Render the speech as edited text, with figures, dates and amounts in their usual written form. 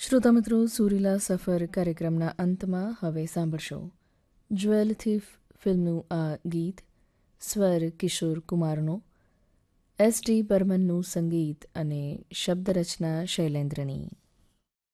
શ્રોતા મિત્રો, સુરીલા સફર કાર્યક્રમના અંતમાં હવે સાંભળશો જ્વેલ થીફ ફિલ્મનું આ ગીત. સ્વર કિશોર કુમારનો, એસ ડી બર્મનનું સંગીત અને શબ્દરચના શૈલેન્દ્રની.